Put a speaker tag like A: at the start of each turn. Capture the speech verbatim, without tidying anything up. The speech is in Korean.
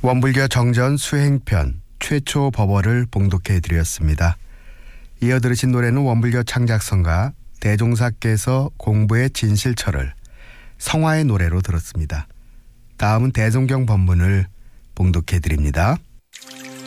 A: 원불교 정전 수행편 최초 법어를 봉독해드렸습니다. 이어 들으신 노래는 원불교 창작성가 대종사께서 공부의 진실철을 성화의 노래로 들었습니다. 다음은 대종경 법문을 봉독해드립니다.